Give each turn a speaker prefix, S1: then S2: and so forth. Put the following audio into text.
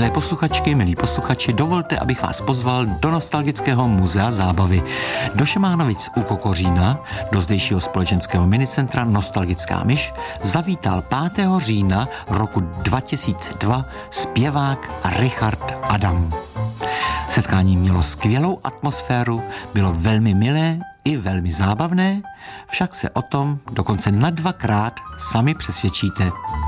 S1: Milé posluchačky, milí posluchači, dovolte, abych vás pozval do nostalgického muzea zábavy. Do Šemánovic u Kokořína, do zdejšího společenského minicentra Nostalgická myš, zavítal 5. října roku 2002 zpěvák Richard Adam. Setkání mělo skvělou atmosféru, bylo velmi milé i velmi zábavné, však se o tom dokonce na 2krát sami přesvědčíte.